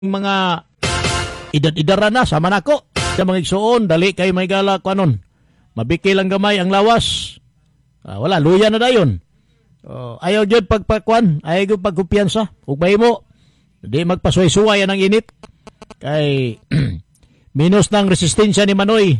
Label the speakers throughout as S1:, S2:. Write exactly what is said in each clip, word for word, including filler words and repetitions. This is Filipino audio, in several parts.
S1: mga idad-idara na sa manako sa mga igsuon dali kay may gala kanon mabiki lang gamay ang lawas. Ah, wala luya na dayon. Oh, ayaw jud pagpakwan, ayaw jud pagkumpiyansa ug mahimo di magpasuway-suway ang init kay minus ng resistensya ni Manoy.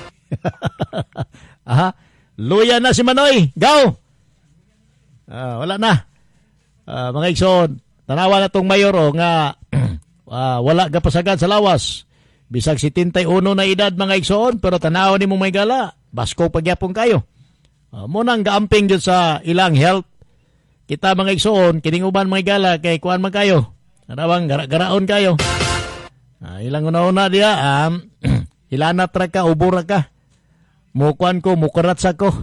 S1: Aha, luya na si Manoy. Go. Ah, wala na. Ah, mga igsoon, tanawa na tong mayor o nga uh, wala kapasagad sa lawas. Bisag setenta-uno na edad mga igsoon, pero tanaw ni mong may gala, basko pagyapon kayo. Uh, muna ang gaamping dyan sa ilang health. Kita mga igsoon, kining uban mga gala, kay kuan man kayo. Tanawang gara-garaon kayo. Uh, ilang una-una diya, um, hilanat ra ka, ubura ka. Mukuan ko, mukuratsa ko.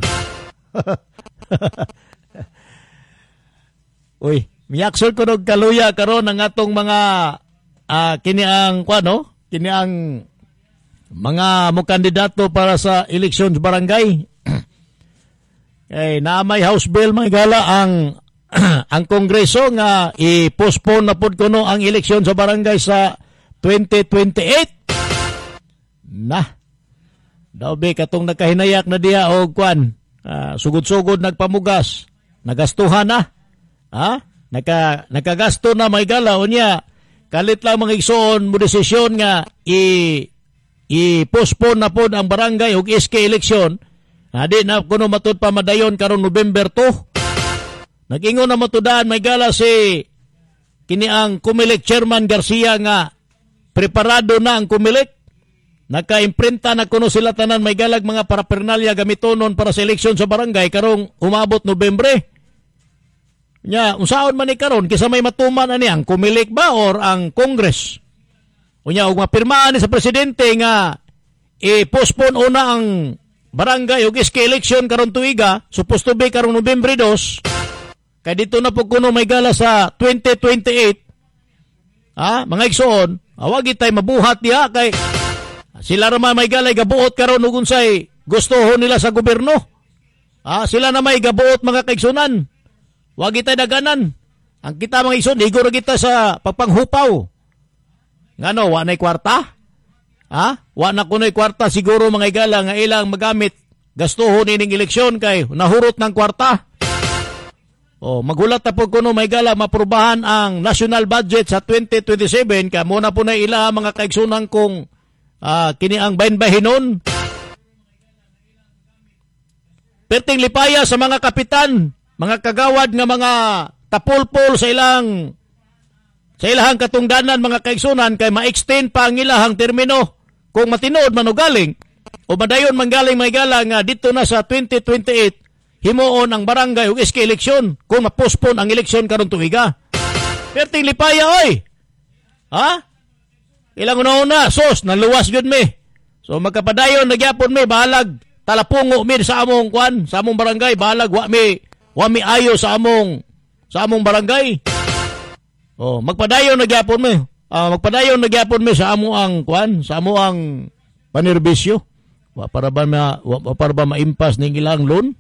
S1: Uy, miyaksol ko ng kaluya karon ng atong mga uh, kini ang kuan no? Kini ang mga mo kandidato para sa eleksyon sa barangay. Kay naamay House Bill mga gala ang ang Kongreso nga i-postpone na pud kuno ang eleksyon sa barangay sa twenty twenty-eight. Na. Daw be katong nakahinayak na diha og kuan, uh, sugod-sugod nagpamugas, nagastuhan na. Ha? Naka nakagasto na may gala unya. Kalit lang mga igsoon mo desisyon nga i i-postpone na pod ang barangay ug S K election. Adi na kuno matud pa madayon karon November two. Nag-ingon na matudan may gala si kini ang Comelec Chairman Garcia nga preparado na ang Comelec. Naka-imprinta na kuno sila tanan may galag mga parapernalya gamitonon para sa eleksyon sa barangay karong umabot Nobyembre. Nya, unsaon man ni karon kisa may matuman ani ang Comelec ba or ang Congress? Unya ug mapirmaan ni sa presidente nga i-postpone una ang barangay ug S K election karon tuiga, supposed to be karong Nobyembre two. Kay dito na po kuno may gala sa twenty twenty-eight. Ha, mga igsoon, awag tay mabuhat diha kay sila ra may gala gabuot karon ug unsay gustohon nila sa gobyerno. Ha, sila na may gabuot mga kaigsunan. Wag kita daganan. Ang kita mga igsoon, igor kita sa pagpanghupaw. Ngano, wa na'y kwarta? Ha? Wa na kuno'y kwarta siguro mga igala nga ilang magamit gastuhon ining eleksyon kay nahurot ng kwarta. O, maghulat na po kuno mga igala maprubahan ang national budget sa twenty twenty-seven kaya muna po na ila mga kaigsunan kung uh, kini ang bahin-bahinon. Perting lipaya sa mga kapitan, mga kagawad nga mga tapulpol sa ilang sa ilahang katungdanan mga kaigsunan kay ma-extend pa ang ilahang termino kung matinood man o galing o madayon man galing may gala nga dito na sa twenty twenty-eight himuon ang barangay ug S K eleksyon kung ma-postpone ang eleksyon karon tuiga. Perting lipaya oy. Ha? Ilang una-una sos naluwas gyud mi. So magkapadayon nagyapon mi bahalag talapungo mi sa among kwan sa among barangay bahalag wa mi wa mi ayo sa among sa among barangay. Oh, magpadayon nagyapon mi. Ah, uh, magpadayon nagyapon mi sa amo ang kwan, sa amo ang panerbisyo. Wa para ba ma wa para ba maimpas ning ilang loan?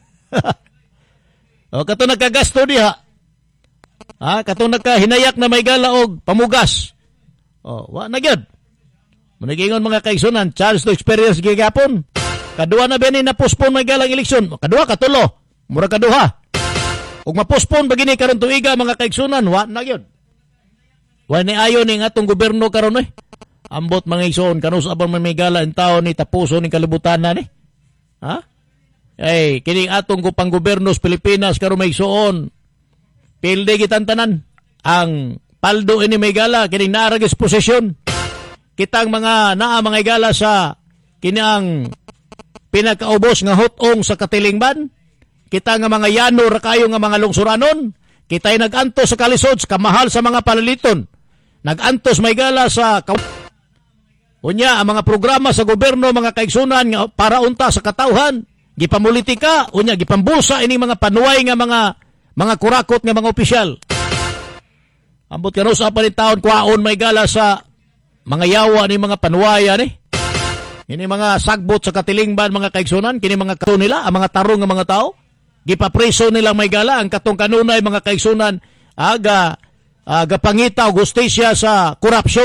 S1: Oh, kato nagkagasto diha. Ha, kato nagkahinayak na may gala og pamugas. Oh, wa na gyud. Manigingon mga kaigsunan, chance to experience gigapon. Kadua na ba ni na postpone may galang eleksyon? Kadua katulo. Mura kaduha. Ug ma-postpone ba gini karon tuiga mga kaigsunan, wa na gyud. Wa ni ayo ning atong gobyerno karon eh. Ambot mga igsoon kanus abang may gala in taon ni tapuso ning kalibutan na ni. Ha? Ay, kining atong gupang gobyerno sa Pilipinas karon may igsoon. Pilde gitantanan ang paldo ini may gala kining naaragis posisyon. Kitang mga naa mga gala sa kiniang pinakaubos nga hotong sa Katilingban. Kita nga mga yano ra kayo nga mga lungsuranon. Kita'y nag-antos sa kalisod, kamahal sa mga palaliton. Nag-antos may gala sa unya ang mga programa sa gobyerno mga kaigsunan nga para unta sa katawhan. Gipamulitika, unya gipambusa ini mga panuway nga mga mga kurakot nga mga opisyal. Ambot karon sa pa ni taon kwaon may gala sa mga yawa ni mga panuwaya ni. Ini mga sagbot sa Katilingban mga kaigsunan, kini mga kato nila, ang mga tarong nga mga tao. Gipapreso nila may gala ang katong kanunay mga kaigsunan aga ah, gapangita og hustisya sa korupsyon.